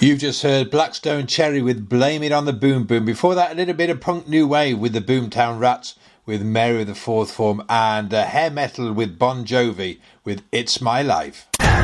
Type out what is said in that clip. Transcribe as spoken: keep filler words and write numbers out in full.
You've just heard Blackstone Cherry with Blame It on the Boom Boom. Before that, a little bit of punk new wave with the Boomtown Rats with Mary of the Fourth Form, and uh, hair metal with Bon Jovi with It's My Life.